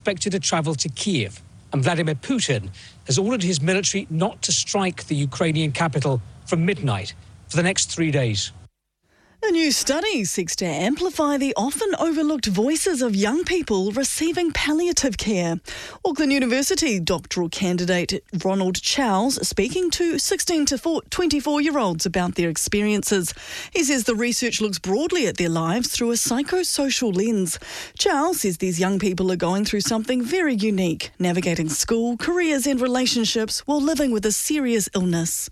expected to travel to Kiev, and Vladimir Putin has ordered his military not to strike the Ukrainian capital from midnight for the next 3 days. A new study seeks to amplify the often overlooked voices of young people receiving palliative care. Auckland University doctoral candidate Ronald Chowles speaking to 16 to 24-year-olds about their experiences. He says the research looks broadly at their lives through a psychosocial lens. Chowles says these young people are going through something very unique, navigating school, careers and relationships while living with a serious illness.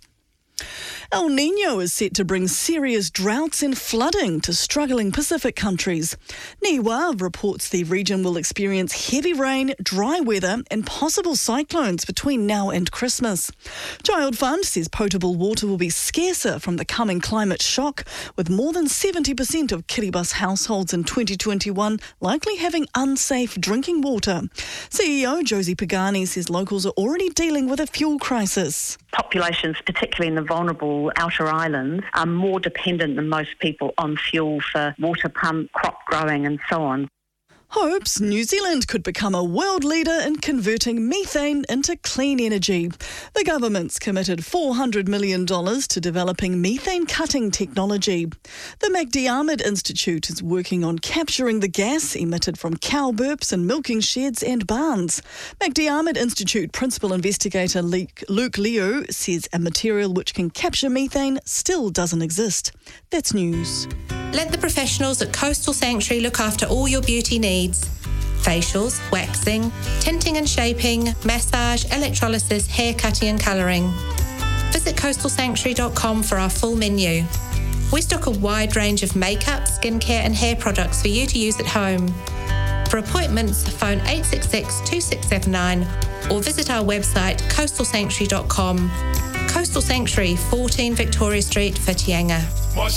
El Niño is set to bring serious droughts and flooding to struggling Pacific countries. NIWA reports the region will experience heavy rain, dry weather and possible cyclones between now and Christmas. Child Fund says potable water will be scarcer from the coming climate shock, with more than 70% of Kiribati households in 2021 likely having unsafe drinking water. CEO Josie Pagani says locals are already dealing with a fuel crisis. Populations, particularly in the vulnerable outer islands, are more dependent than most people on fuel for water pump, crop growing and so on. Hopes New Zealand could become a world leader in converting methane into clean energy. The government's committed $400 million to developing methane cutting technology. The MacDiarmid Institute is working on capturing the gas emitted from cow burps in milking sheds and barns. MacDiarmid Institute principal investigator Luke Liu says a material which can capture methane still doesn't exist. That's news. Let the professionals at Coastal Sanctuary look after all your beauty needs. Facials, waxing, tinting and shaping, massage, electrolysis, hair cutting and colouring. Visit coastalsanctuary.com for our full menu. We stock a wide range of makeup, skincare and hair products for you to use at home. For appointments, phone 866 2679 or visit our website coastalsanctuary.com. Coastal Sanctuary, 14 Victoria Street, Whitianga.